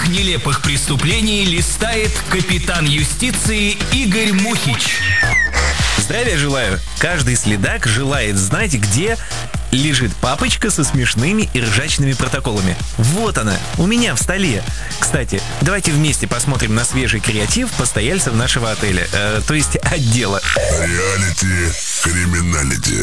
самых нелепых преступлений листает капитан юстиции Игорь Мухич. Здравия желаю! Каждый следак желает знать, где лежит папочка со смешными и ржачными протоколами. Вот она, у меня в столе. Кстати, давайте вместе посмотрим на свежий креатив постояльцев нашего отеля, то есть отдела. Реалити, криминалити.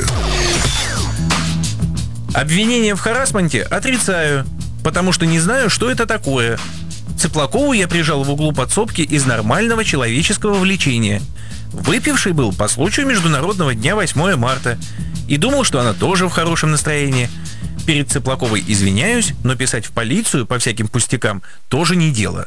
Обвинение в харассменте отрицаю, потому что не знаю, что это такое. Цыплакову я прижал в углу подсобки из нормального человеческого влечения. Выпивший был по случаю Международного дня 8 марта и думал, что она тоже в хорошем настроении. Перед Цыплаковой извиняюсь, но писать в полицию по всяким пустякам тоже не дело.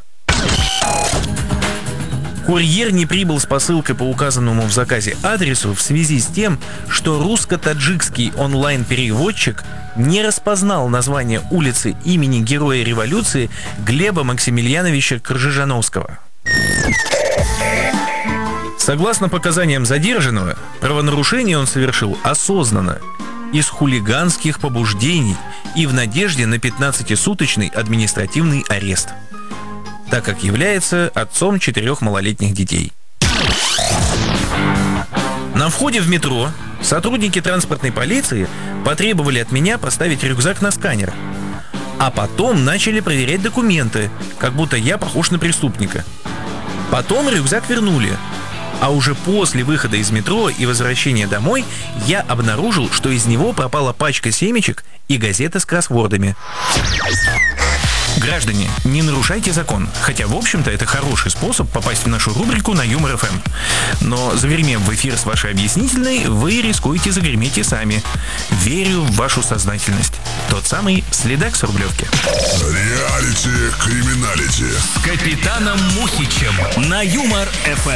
Курьер не прибыл с посылкой по указанному в заказе адресу в связи с тем, что русско-таджикский онлайн-переводчик не распознал название улицы имени Героя революции Глеба Максимilianovича Кржижановского. Согласно показаниям задержанного, правонарушение он совершил осознанно, из хулиганских побуждений и в надежде на 15-суточный административный арест, так как является отцом 4 малолетних детей. На входе в метро сотрудники транспортной полиции потребовали от меня поставить рюкзак на сканер, а потом начали проверять документы, как будто я похож на преступника. Потом рюкзак вернули, а уже после выхода из метро и возвращения домой я обнаружил, что из него пропала пачка семечек и газета с кроссвордами. Граждане, не нарушайте закон, хотя, в общем-то, это хороший способ попасть в нашу рубрику на Юмор ФМ. Но, загремев в эфир с вашей объяснительной, вы рискуете загреметь и сами. Верю в вашу сознательность. Тот самый следак с Рублевки. Реалити, криминалити. С капитаном Мухичем на Юмор ФМ.